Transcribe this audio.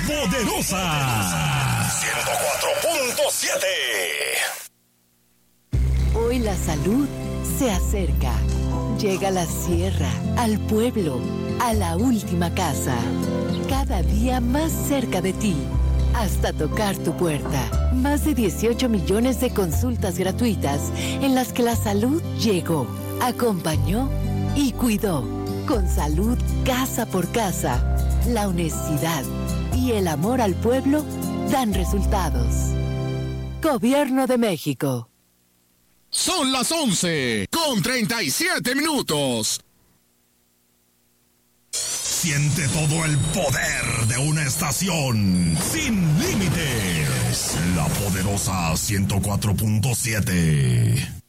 poderosa. 104.7. Hoy la salud se acerca. Llega a la sierra, al pueblo, a la última casa. Cada día más cerca de ti, hasta tocar tu puerta. Más de 18 millones de consultas gratuitas en las que la salud llegó, acompañó y cuidó. Con salud casa por casa, la honestidad y el amor al pueblo dan resultados. Gobierno de México. Son las 11:37. Siente todo el poder de una estación sin límites. La poderosa 104.7.